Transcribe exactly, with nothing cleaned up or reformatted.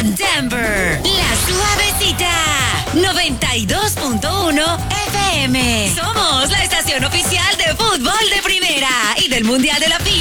Denver, La Suavecita, noventa y dos punto uno F M. Somos la estación oficial de fútbol de primera y del Mundial de la FIFA